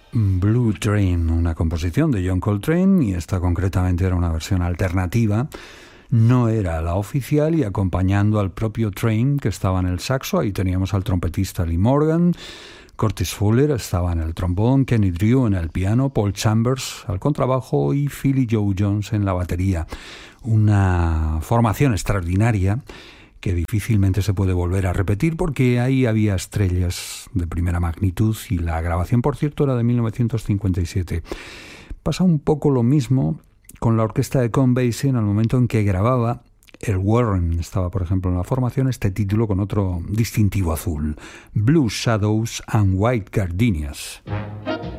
Blue Train, una composición de John Coltrane, y esta concretamente era una versión alternativa. No era la oficial, y acompañando al propio Train, que estaba en el saxo, ahí teníamos al trompetista Lee Morgan, Curtis Fuller estaba en el trombón, Kenny Drew en el piano, Paul Chambers al contrabajo y Philly Joe Jones en la batería. Una formación extraordinaria que difícilmente se puede volver a repetir, porque ahí había estrellas de primera magnitud, y la grabación, por cierto, era de 1957. Pasa un poco lo mismo con la orquesta de Count Basie en el momento en que grababa el Warren. Estaba, por ejemplo, en la formación este título con otro distintivo azul: Blue Shadows and White Gardenias.